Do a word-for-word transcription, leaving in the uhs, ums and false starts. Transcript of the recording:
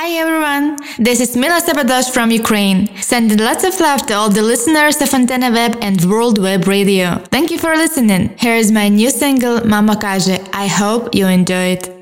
Hi everyone, this is Mila Sabadosh from Ukraine, sending lots of love to all the listeners of Antenna Web and World Web Radio. Thank you for listening. Here is my new single, Mama Każe. I hope you enjoy it.